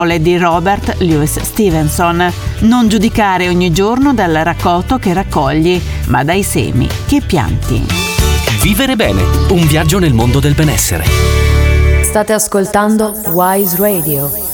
di Robert Louis Stevenson. Non giudicare ogni giorno dal raccolto che raccogli, ma dai semi che pianti. Vivere bene, un viaggio nel mondo del benessere. State ascoltando Wise Radio.